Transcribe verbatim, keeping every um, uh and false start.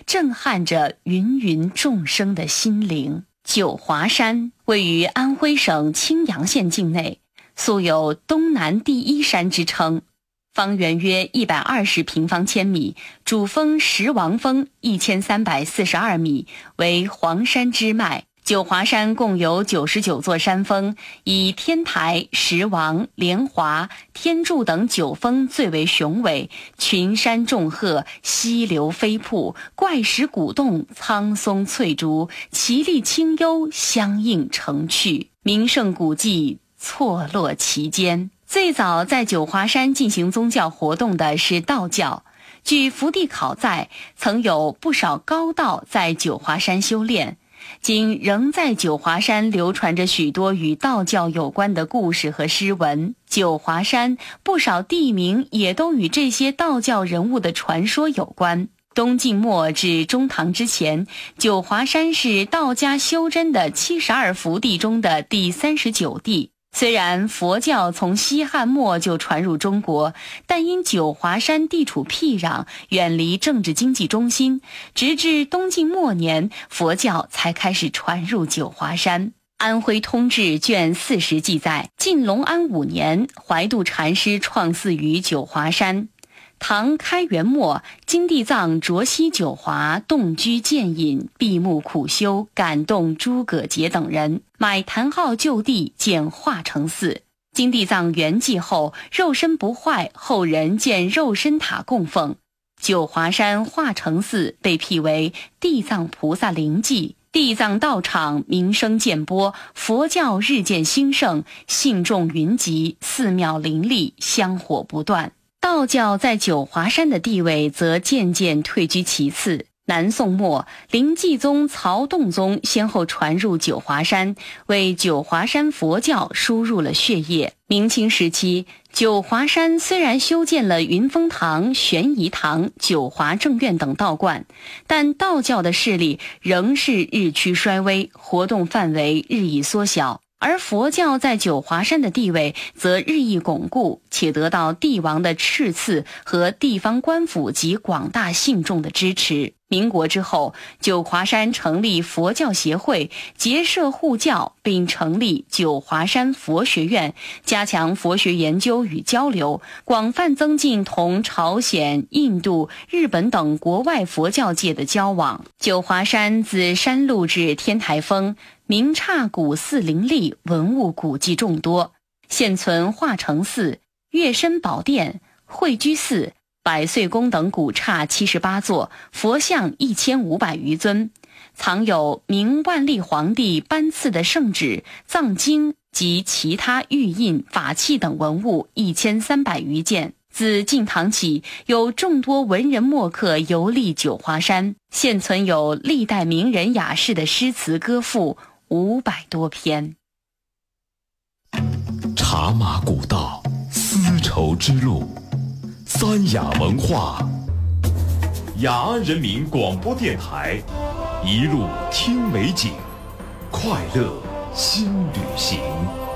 震撼着芸芸众生的心灵。九华山位于安徽省青阳县境内，素有东南第一山之称，方圆约一百二十平方千米，主峰石王峰一千三百四十二米，为黄山支脉。九华山共有九十九座山峰，以天台、石王、莲华、天柱等九峰最为雄伟，群山众壑，溪流飞瀑，怪石鼓动，苍松翠竹，奇丽清幽，相映成趣，名胜古迹错落其间。最早在九华山进行宗教活动的是道教，据福地考载，曾有不少高道在九华山修炼，今仍在九华山流传着许多与道教有关的故事和诗文。九华山不少地名也都与这些道教人物的传说有关。东晋末至中唐之前，九华山是道家修真的七十二福地中的第三十九地。虽然佛教从西汉末就传入中国，但因九华山地处僻壤，远离政治经济中心，直至东晋末年，佛教才开始传入九华山。安徽通志卷四十记载，晋隆安五年，怀度禅师创寺于九华山。唐开元末，金地藏着息九华，动居渐隐，闭目苦修，感动诸葛节等人，买坛号就地，建化成寺。金地藏圆寂后，肉身不坏，后人建肉身塔供奉。九华山化成寺被辟为地藏菩萨灵迹，地藏道场名声渐播，佛教日渐兴盛，信众云集，寺庙林立，香火不断。道教在九华山的地位则渐渐退居其次。南宋末，灵济宗、曹洞宗先后传入九华山，为九华山佛教输入了血液。明清时期，九华山虽然修建了云峰堂、玄仪堂、九华正院等道观，但道教的势力仍是日趋衰微，活动范围日益缩小。而佛教在九华山的地位则日益巩固，且得到帝王的敕赐和地方官府及广大信众的支持。民国之后，九华山成立佛教协会，结社护教，并成立九华山佛学院，加强佛学研究与交流，广泛增进同朝鲜、印度、日本等国外佛教界的交往。九华山自山路至天台峰，名刹古寺林立，文物古迹众多，现存化成寺、月深宝殿、慧居寺、百岁宫等古刹七十八座，佛像一千五百余尊，藏有明万历皇帝颁赐的圣旨、藏经及其他玉印、法器等文物一千三百余件。自晋唐起，有众多文人墨客游历九华山，现存有历代名人雅士的诗词歌赋五百多篇。 茶马古道，丝绸之路，三雅文化，雅安人民广播电台，一路听美景，快乐新旅行。